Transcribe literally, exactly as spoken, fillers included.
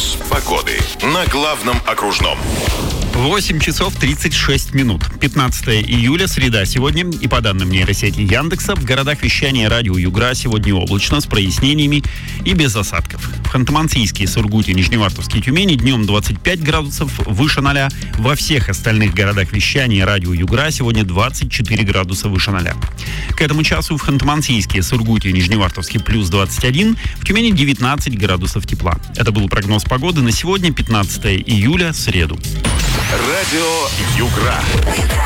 Прогноз погоды на главном окружном. восемь часов тридцать шесть минут. пятнадцатое июля, среда сегодня. И по данным нейросети Яндекса, в городах вещания радио Югра сегодня облачно, с прояснениями и без осадков. В Ханты-Мансийске, Сургуте, Нижневартовске, Тюмени днем двадцать пять градусов выше ноля. Во всех остальных городах вещания радио Югра сегодня двадцать четыре градуса выше ноля. К этому часу в Ханты-Мансийске, Сургуте, Нижневартовске плюс двадцать один, в Тюмени девятнадцать градусов тепла. Это был прогноз погоды на сегодня, пятнадцатое июля, среду. Радио Югра.